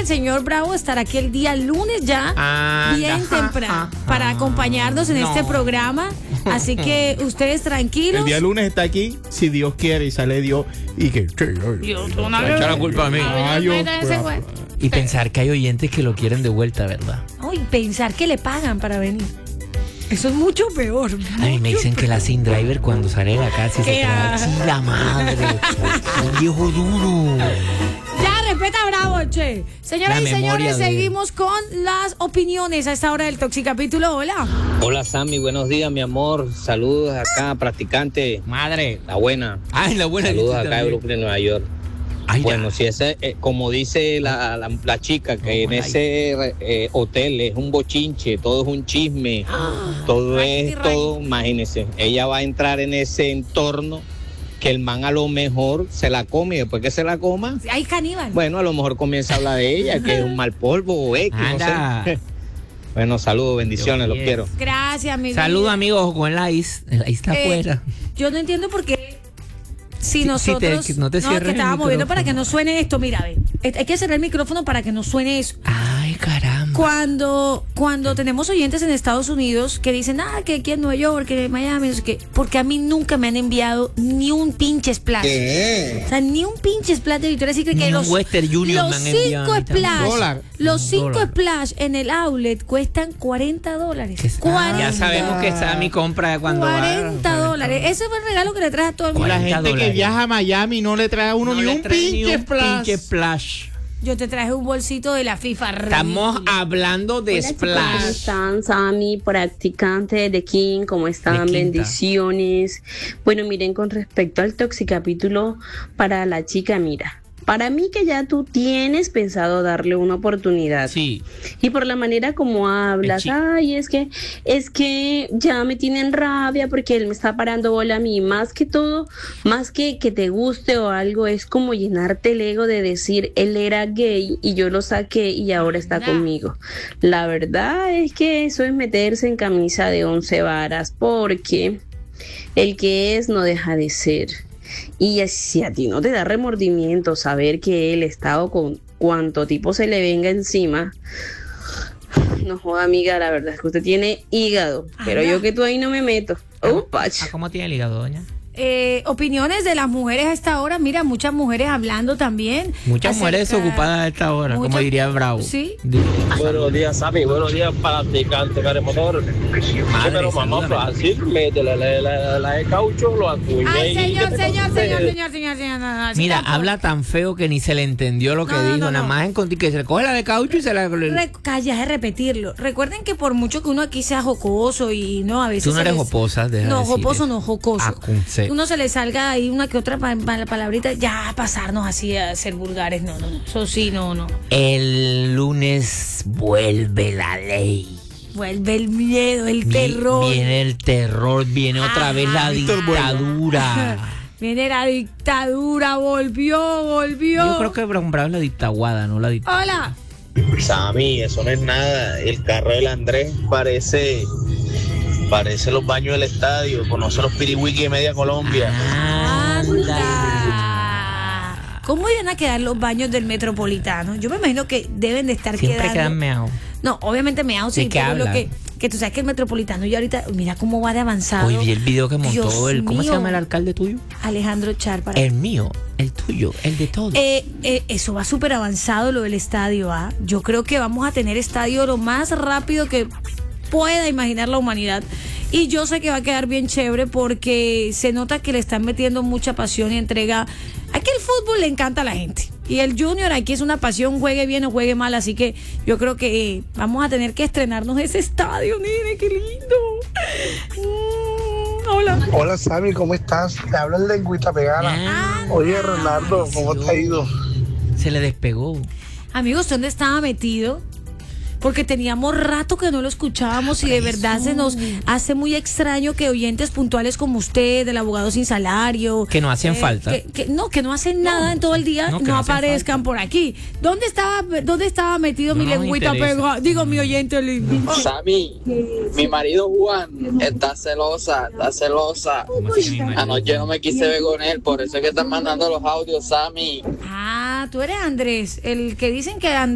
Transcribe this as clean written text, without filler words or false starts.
el señor Bravo estará aquí el día lunes ya, bien temprano, para acompañarnos en este programa. Así que ustedes tranquilos. El día lunes está aquí, si Dios quiere, y sale Dios y que... Dios, echa la culpa a mí. Y pensar que hay oyentes que lo quieren de vuelta, ¿verdad? Y pensar que le pagan para venir. Eso es mucho peor. A mí me dicen que la sin driver cuando sale de la casa y se trae así la madre. Un viejo duro. Ya, respeta a Bravo, che. Señoras y señores, seguimos con las opiniones a esta hora del Toxicapítulo. Hola. Hola, Sammy, buenos días, mi amor. Saludos acá, practicante. Madre. La buena. Ay, la buena. Saludos acá de Brooklyn, Nueva York. Ay, bueno, si ese, como dice la chica, que en ese hotel es un bochinche, todo es un chisme, todo es todo, imagínense, ella va a entrar en ese entorno que el man a lo mejor se la come y después que se la coma, hay caníbal. Bueno, a lo mejor comienza a hablar de ella, que es un mal polvo o X, no sé. Bueno, saludos, bendiciones, los quiero. Gracias, mi Saludos, amigos, con el ice está afuera. Yo no entiendo por qué. Si nosotros que estaba moviendo para que no suene esto, mira, ve. Hay que cerrar el micrófono para que no suene eso. Ay, caramba. Cuando tenemos oyentes en Estados Unidos que dicen, que aquí en Nueva York, que en Miami, no sé qué, porque a mí nunca me han enviado ni un pinche splash. ¿Qué? O sea, ni un pinche splash de Victoria's Secret, que los Western Union los 5 splash en el outlet cuestan $40. Ya sabemos que Sammy compra cuando $40. Ese fue el regalo que le trae a todo el mundo. La gente que viaja a Miami no le trae a uno ni un pinche splash. Yo te traje un bolsito de la FIFA. Estamos hablando de splash. ¿Cómo están, Sammy, practicante de King? ¿Cómo están? Bendiciones. Bueno, miren, con respecto al Toxicapítulo para la chica, mira. Para mí que ya tú tienes pensado darle una oportunidad. Sí. Y por la manera como hablas, es que ya me tienen rabia porque él me está parando bola a mí. Más que todo, más que te guste o algo, es como llenarte el ego de decir, él era gay y yo lo saqué y ahora está conmigo. La verdad es que eso es meterse en camisa de 11 varas, porque el que es no deja de ser. Y si a ti no te da remordimiento saber que él estado con cuanto tipo se le venga encima, no joda, amiga, la verdad es que usted tiene hígado, pero yo que tú ahí no me meto. ¿Cómo tiene el hígado, doña? Opiniones de las mujeres a esta hora. Mira, muchas mujeres hablando también. Muchas mujeres ocupadas a esta hora, como diría Bravo. Sí. Buenos días, Sammy. Buenos días, practicante caremotor. Pero mamá, fácil, métele la de caucho, lo acuñé. Ay, señor. Mira, habla tan feo que ni se le entendió lo que dijo. Nada más encontré que se coge la de caucho y se la... Calla de repetirlo. Recuerden que por mucho que uno aquí sea jocoso y no, a veces... Tú no eres jocosa, deja No, decir jocoso eso. No, jocoso. Uno se le salga ahí una que otra palabrita, ya pasarnos así a ser vulgares, no, eso sí, no. El lunes vuelve la ley. Vuelve el miedo, el terror. Viene el terror, viene otra vez la dictadura. Viene la dictadura, volvió. Yo creo que Bravo es la dictaguada, no la dictadura. Hola. Sammy, eso no es nada. El carro del Andrés parece los baños del estadio. Conoce los piriwiki de Media Colombia. Anda. ¿Cómo iban a quedar los baños del Metropolitano? Yo me imagino que deben de estar Siempre quedan meados. No, obviamente meados, sí, pero lo que tú sabes que el Metropolitano, yo ahorita, mira cómo va de avanzado. Hoy vi el video que montó ¿cómo se llama el alcalde tuyo? Alejandro Charpa. El mío, el tuyo, el de todos. Eso va súper avanzado, lo del estadio, Yo creo que vamos a tener estadio lo más rápido que pueda imaginar la humanidad. Y yo sé que va a quedar bien chévere porque se nota que le están metiendo mucha pasión y entrega. Aquí el fútbol le encanta a la gente. Y el Junior aquí es una pasión, juegue bien o juegue mal. Así que yo creo que vamos a tener que estrenarnos ese estadio, nene, qué lindo. Hola. Hola, Sammy, ¿cómo estás? Te habla el lengüita pegada. Oye, Ronaldo, ¿cómo te ha ido? Se le despegó. Amigos, ¿dónde estaba metido? Porque teníamos rato que no lo escuchábamos y de verdad se nos hace muy extraño que oyentes puntuales como usted, del abogado sin salario, que no hacen falta, que no hacen nada en todo el día, no aparezcan por aquí. ¿Dónde estaba metido mi lengüita pegada? Digo, mi oyente lindo. Sammy, mi marido Juan está celosa. Anoche no me quise ver con él, por eso es que están mandando los audios, Sammy. Tú eres Andrés, el que dicen que